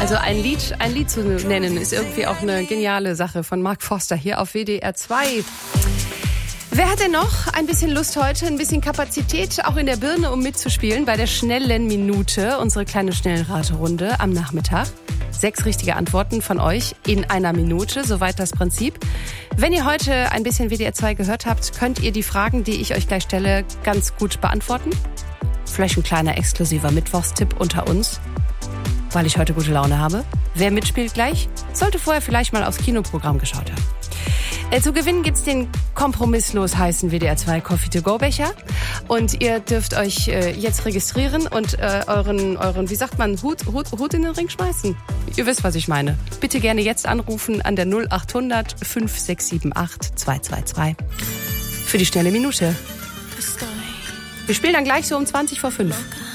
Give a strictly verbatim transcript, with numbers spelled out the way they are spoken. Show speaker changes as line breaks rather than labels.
Also ein Lied, ein Lied zu nennen, ist irgendwie auch eine geniale Sache von Mark Forster hier auf W D R zwei. Wer hat denn noch ein bisschen Lust heute, ein bisschen Kapazität auch in der Birne, um mitzuspielen bei der schnellen Minute, unsere kleine Schnellraterunde am Nachmittag? Sechs richtige Antworten von euch in einer Minute, soweit das Prinzip. Wenn ihr heute ein bisschen W D R zwei gehört habt, könnt ihr die Fragen, die ich euch gleich stelle, ganz gut beantworten. Vielleicht ein kleiner exklusiver Mittwochstipp unter uns, weil ich heute gute Laune habe. Wer mitspielt gleich, sollte vorher vielleicht mal aufs Kinoprogramm geschaut haben. Äh, zu gewinnen gibt's den kompromisslos heißen W D R zwei Coffee to go Becher. Und ihr dürft euch äh, jetzt registrieren und äh, euren, euren, wie sagt man, Hut, Hut, Hut in den Ring schmeißen. Ihr wisst, was ich meine. Bitte gerne jetzt anrufen an der null acht hundert fünf sechs sieben acht zwei zwei zwei für die schnelle Minute. Wir spielen dann gleich so um zwanzig vor fünf.